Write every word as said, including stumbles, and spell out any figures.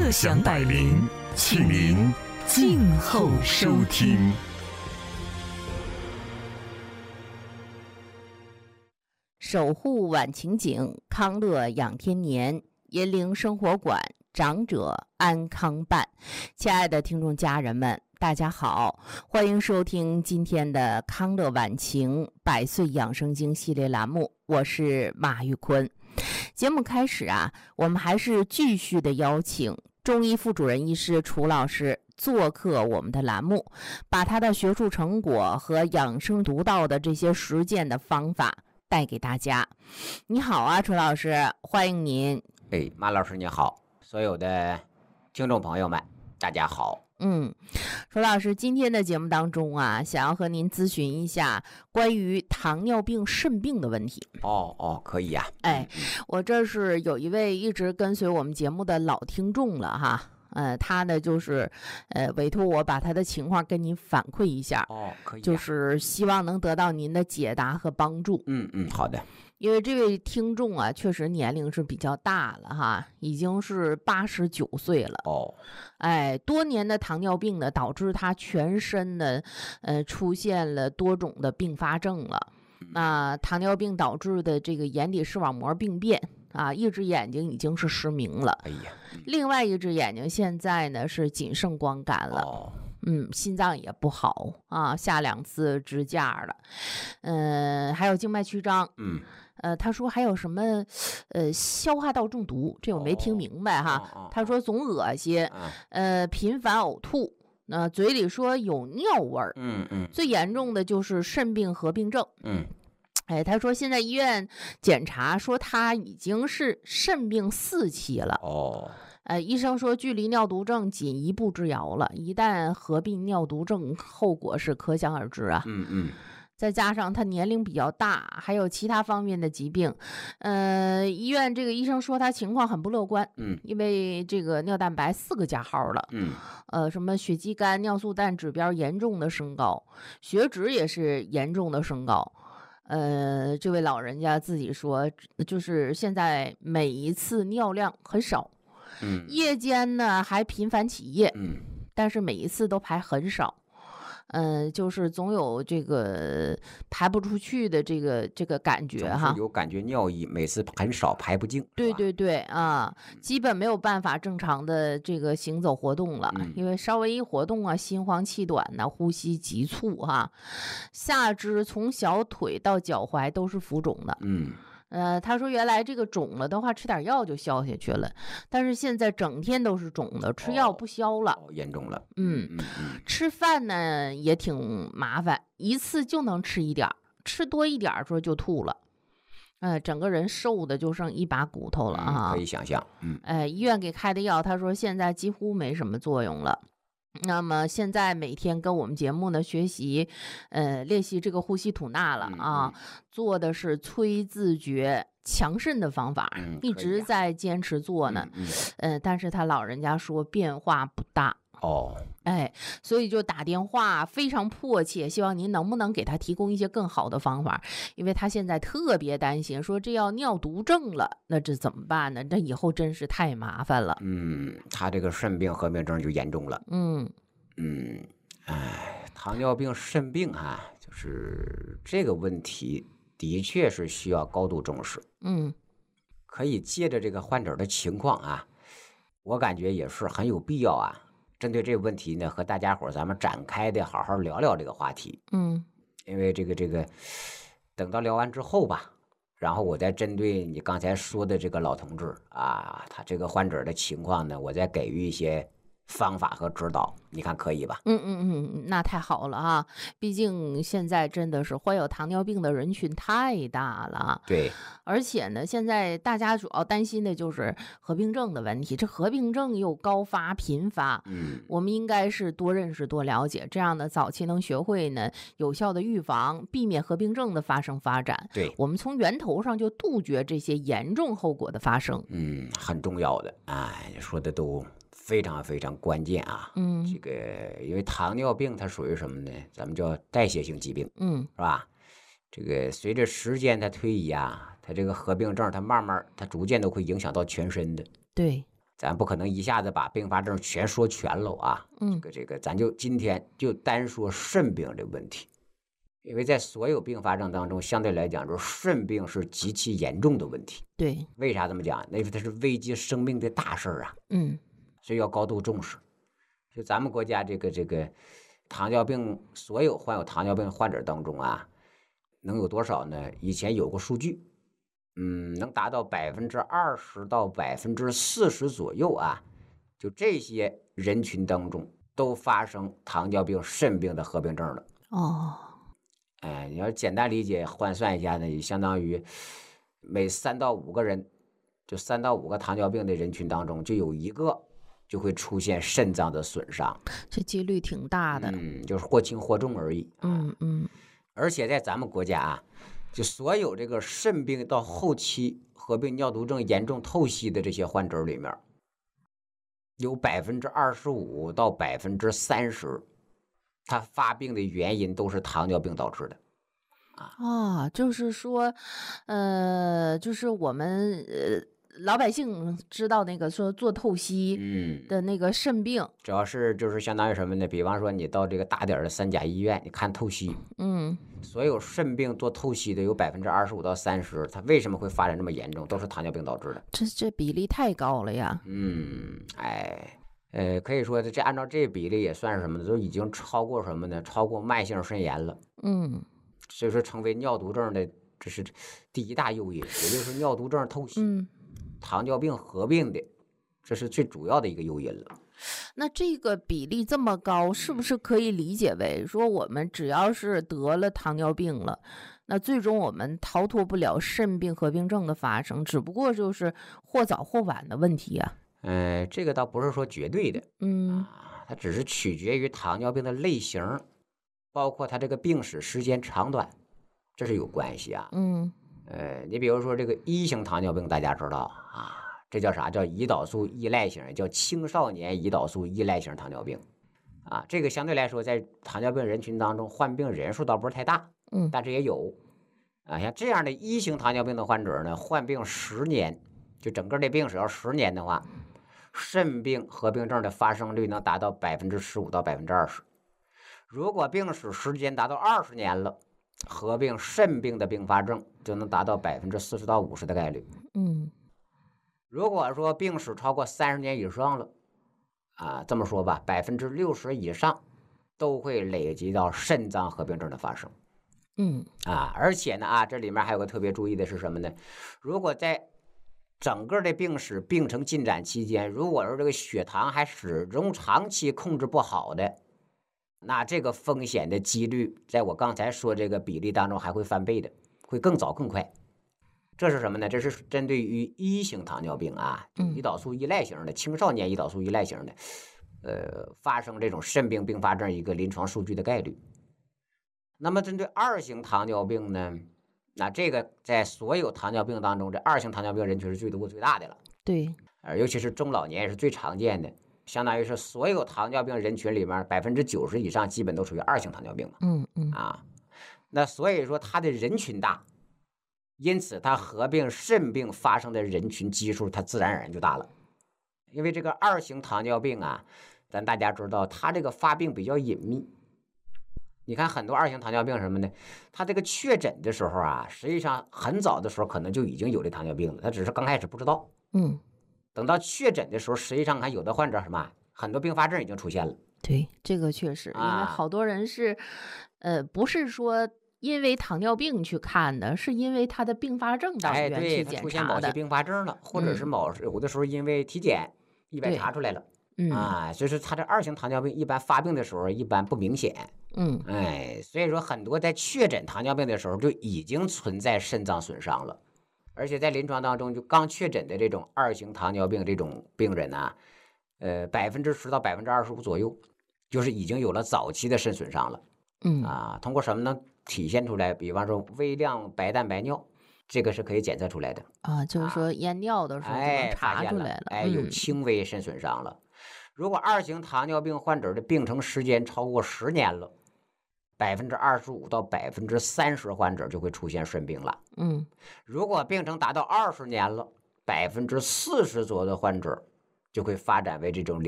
乐享百灵，请您静候收听。 守护晚晴景，康乐养天年，银铃生活馆，长者安康办。亲爱的听众家人们，大家好，欢迎收听今天的康乐晚晴百岁养生经系列栏目，我是马玉坤。节目开始啊，我们还是继续的邀请中医副主任医师楚老师做客我们的栏目，把他的学术成果和养生独到的这些实践的方法带给大家。你好啊，楚老师，欢迎您。 哎，马老师你好，所有的听众朋友们大家好。 嗯，楚老师，今天的节目当中啊，想要和您咨询一下关于糖尿病肾病的问题。 哦哦，可以呀、啊。 哎，我这是有一位一直跟随我们节目的老听众了哈。呃，他呢就是呃委托我把他的情况跟您反馈一下。 哦，可以、啊。 就是希望能得到您的解答和帮助。 嗯嗯，好的。 因为这位听众啊，确实年龄是比较大了哈，已经是八十九岁了。 哦， 哎，多年的糖尿病呢，导致他全身呢，呃，出现了多种的并发症了。那糖尿病导致的这个眼底视网膜病变啊，一只眼睛已经是失明了。 哎呀， 另外一只眼睛现在呢是仅剩光感了。 哦。 嗯，心脏也不好啊，下两次支架了，嗯，还有静脉曲张， 嗯， 呃，他说还有什么，呃，消化道中毒，这我没听明白哈。 哦哦哦、 他说总恶心， 嗯、 呃，频繁呕吐，那、呃、嘴里说有尿味儿， 嗯嗯， 最严重的就是肾病合并症， 嗯， 哎，他说现在医院检查说他已经是肾病四期了， 哦。 呃，医生说距离尿毒症仅一步之遥了，一旦合并尿毒症，后果是可想而知啊。 嗯嗯。 再加上他年龄比较大，还有其他方面的疾病，呃，医院这个医生说他情况很不乐观。 嗯。 因为这个尿蛋白四个加号了。 嗯。 呃，什么血肌酐、尿素氮指标严重的升高，血脂也是严重的升高。呃，这位老人家自己说，就是现在每一次尿量很少。 嗯， 夜间呢还频繁起夜， 嗯， 但是每一次都排很少，嗯、呃，就是总有这个排不出去的这个这个感觉哈， 有感觉尿意每次很少排不净， 对对对啊，基本没有办法正常的这个行走活动了， 嗯、 因为稍微一活动啊，心慌气短呐、啊，呼吸急促哈，下肢从小腿到脚踝都是浮肿的， 嗯。 呃，他说原来这个肿了的话，吃点药就消下去了，但是现在整天都是肿的，吃药不消了， 哦哦、严重了。 嗯， 嗯嗯， 吃饭呢也挺麻烦，一次就能吃一点，吃多一点说就吐了，呃，整个人瘦的就剩一把骨头了啊、 嗯，可以想象。嗯， 哎，医院给开的药，他说现在几乎没什么作用了。那么现在每天跟我们节目呢学习，呃，练习这个呼吸吐纳了啊， 嗯嗯、 做的是催自觉强肾的方法， 嗯、 一直在坚持做呢。 嗯嗯、 呃，但是他老人家说变化不大。 哦， 哎，所以就打电话，非常迫切，希望您能不能给他提供一些更好的方法，因为他现在特别担心，说这要尿毒症了，那这怎么办呢？这以后真是太麻烦了。 嗯，他这个肾病合并症就严重了。 嗯嗯，哎，糖尿病肾病啊，就是这个问题的确是需要高度重视。 嗯， 可以借着这个患者的情况啊，我感觉也是很有必要啊。针对这个问题呢，和大家伙咱们展开的好好聊聊这个话题。 嗯， 因为这个这个，等到聊完之后吧，然后我再针对你刚才说的这个老同志啊，他这个患者的情况呢，我再给予一些方法和指导，你看可以吧？ 嗯嗯嗯，那太好了哈！毕竟现在真的是患有糖尿病的人群太大了。 对， 而且呢，现在大家主要担心的就是合并症的问题。这合并症又高发频发， 嗯， 我们应该是多认识、多了解，这样呢，早期能学会呢有效的预防，避免合并症的发生发展。 对， 我们从源头上就杜绝这些严重后果的发生。 嗯，很重要的。哎，说的都非常非常关键啊。 嗯， 这个因为糖尿病它属于什么呢？咱们叫代谢性疾病， 嗯， 是吧？这个随着时间的推移啊，它这个合并症它慢慢它逐渐都会影响到全身的。 对， 咱不可能一下子把并发症全说全了啊。 嗯， 这个这个，咱就今天就单说肾病这个问题，因为在所有并发症当中，相对来讲，就是肾病是极其严重的问题。 对， 为啥这么讲？因为它是危及生命的大事儿啊， 嗯， 所以要高度重视。就咱们国家这个这个糖尿病，所有患有糖尿病患者当中啊，能有多少呢？以前有过数据。嗯，能达到百分之二十到百分之四十左右啊，就这些人群当中都发生糖尿病、肾病的合并症了。 哦， 哎，你要简单理解换算一下呢，也相当于每三到五个人，就三到五个糖尿病的人群当中，就有一个就会出现肾脏的损伤， 这几率挺大的。 嗯，就是或轻或重而已。 嗯嗯， 而且在咱们国家啊。就所有这个肾病到后期合并尿毒症严重透析的这些患者里面，有百分之二十五到百分之三十，他发病的原因都是糖尿病导致的。 啊，就是说，呃，就是我们呃老百姓知道那个说做透析嗯， 的那个肾病， 主要是就是相当于什么呢？比方说你到这个大点的三甲医院，你看透析， 嗯， 所有肾病做透析的有百分之二十五到三十，它为什么会发展这么严重？都是糖尿病导致的。 这这比例太高了呀。 嗯，哎，呃，可以说这按照这比例也算是什么呢？都已经超过什么呢？超过慢性肾炎了。 嗯， 所以说成为尿毒症的这是第一大诱因，也就是尿毒症透析。 嗯， 糖尿病合并的，这是最主要的一个诱因了。 那这个比例这么高，是不是可以理解为说我们只要是得了糖尿病了，那最终我们逃脱不了肾病合并症的发生，只不过就是或早或晚的问题啊？ 嗯、呃，这个倒不是说绝对的， 嗯， 啊，它只是取决于糖尿病的类型，包括它这个病史时间长短，这是有关系啊。 嗯， 呃，你比如说这个一型糖尿病，大家知道啊。这叫啥？叫胰岛素依赖型，叫青少年胰岛素依赖型糖尿病，啊，这个相对来说在糖尿病人群当中患病人数倒不是太大， 嗯， 但是也有，啊，像这样的一型糖尿病的患者呢，患病十年，就整个的病史要十年的话，肾病合并症的发生率能达到百分之十五到百分之二十。如果病史时间达到二十年了，合并肾病的并发症就能达到百分之四十到五十的概率。 嗯。 如果说病史超过三十年以上了，啊，这么说吧，百分之六十以上都会累积到肾脏合并症的发生。 嗯， 啊，而且呢，啊，这里面还有个特别注意的是什么呢？如果在整个的病史病程进展期间，如果说这个血糖还始终长期控制不好的，那这个风险的几率，在我刚才说这个比例当中还会翻倍的，会更早更快。这是什么呢？这是针对于一型糖尿病啊，胰岛素依赖型的青少年胰岛素依赖型的，呃，发生这种肾病并发症一个临床数据的概率。那么针对二型糖尿病呢，那这个在所有糖尿病当中，这二型糖尿病人群是最多最大的了。 对， 呃，尤其是中老年也是最常见的，相当于是所有糖尿病人群里面百分之九十以上基本都属于二型糖尿病嘛。 嗯嗯啊，那所以说它的人群大。因此，它合并肾病发生的人群基数，它自然而然就大了。因为这个二型糖尿病啊，咱大家知道，它这个发病比较隐秘。你看很多二型糖尿病什么呢？它这个确诊的时候啊，实际上很早的时候可能就已经有这糖尿病了，他只是刚开始不知道。 嗯， 等到确诊的时候，实际上看有的患者什么，很多并发症已经出现了。 对，这个确实，因为好多人是，呃，不是说。因为糖尿病去看的，是因为他的并发症到医院去检查的。 哎，对，他出现某些并发症了，或者是某有的时候因为体检意外查出来了， 嗯啊，所以说他这二型糖尿病一般发病的时候一般不明显， 嗯， 哎，所以说很多在确诊糖尿病的时候就已经存在肾脏损伤了，而且在临床当中就刚确诊的这种二型糖尿病这种病人呢，呃，百分之十到百分之二十五左右，就是已经有了早期的肾损伤了， 嗯啊，通过什么呢？体现出来，比方说微量白蛋白尿，这个是可以检测出来的啊，就是说验尿的时候就能查出来了， 哎，有轻微肾损伤了。如果二型糖尿病患者的病程时间超过十年了，百分之二十五到百分之三十患者就会出现肾病了。 嗯， 如果病程达到二十年了，百分之四十左右的患者就会发展为这种